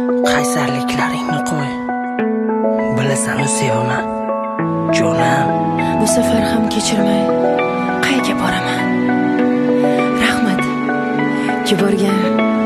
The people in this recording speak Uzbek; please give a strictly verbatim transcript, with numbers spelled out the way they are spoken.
qaysarliklaringni qo'y. Bilasan, sevaman. Jo'nam, bu safar ham kechirmay qayga boraman? Rahmat. Yuborgan